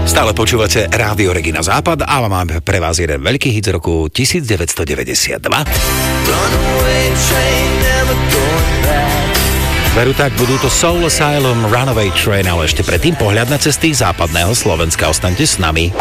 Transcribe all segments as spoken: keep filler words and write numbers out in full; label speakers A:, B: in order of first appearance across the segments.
A: Stále počúvate Rádio Regina Západ a máme pre vás jeden veľký hit z roku devätnásťstodeväťdesiatdva. Veru tak, budú to Soul Asylum, Runaway Train, ale ešte predtým pohľad na cesty západného Slovenska. Ostaňte s nami.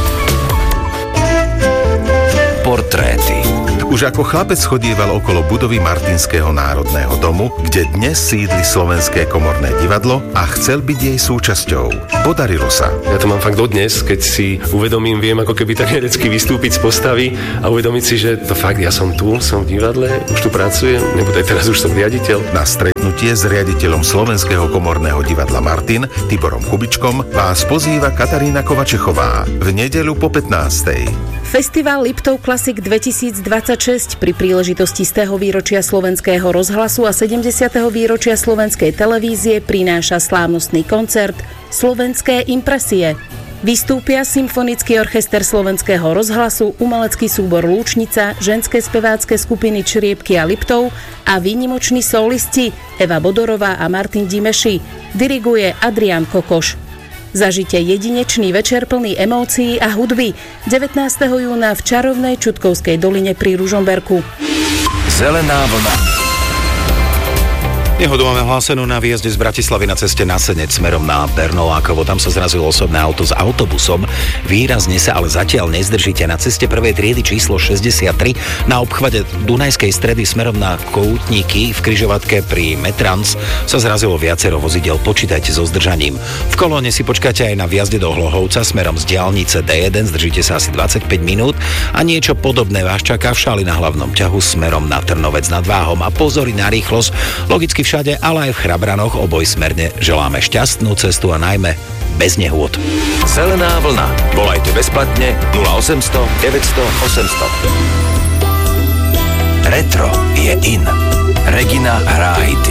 A: Portréty.
B: Už ako chlapec chodieval okolo budovy Martinského národného domu, kde dnes sídli Slovenské komorné divadlo a chcel byť jej súčasťou. Podarilo sa.
C: Ja to mám fakt dodnes, keď si uvedomím, viem ako keby tak herecky vystúpiť z postavy a uvedomiť si, že to fakt, ja som tu, som v divadle, už tu pracujem, nebo aj teraz už som riaditeľ.
B: Na stretnutie s riaditeľom Slovenského komorného divadla Martin, Tiborom Kubičkom, vás pozýva Katarína Kovačechová v nedeľu po pätnástej.
D: Festival Liptov Classic dvetisícdvadsaťšesť pri príležitosti stého výročia Slovenského rozhlasu a sedemdesiateho výročia Slovenskej televízie prináša slávnostný koncert Slovenské impresie. Vystúpia Symfonický orchester Slovenského rozhlasu, umelecký súbor Lúčnica, ženské spevácké skupiny Čriepky a Liptov a výnimoční solisti Eva Bodorová a Martin Dimeši. Diriguje Adrián Kokoš. Zažite jedinečný večer plný emócií a hudby devätnásteho júna v čarovnej Čutkovskej doline pri Ružomberku.
A: Zelená vlna. Nehodu máme hlásenú na výjazde z Bratislavy na ceste na Senec smerom na Bernolákovo. Tam sa zrazilo osobné auto s autobusom. Výrazne sa ale zatiaľ nezdržíte. Na ceste prvej triedy číslo šesťdesiattri na obchvate Dunajskej stredy smerom na Koutníky v križovatke pri Metrans sa zrazilo viacero vozidel. Počítajte so zdržaním. V kolóne si počkáte aj na výjazde do Hlohovca smerom z diaľnice dé jeden. Zdržíte sa asi dvadsaťpäť minút a niečo podobné vás čaká v Šali na hlavnom ťahu smerom na Trnovec nad Váhom. A pozory na rýchlosť. Logicky všade, ale aj v Chrabranoch obojsmerne želáme šťastnú cestu a najmä bez nehôd.
E: Zelená vlna. Volajte bezplatne nula osemsto deväťsto osemsto. Retro je in. Regina hrá hity.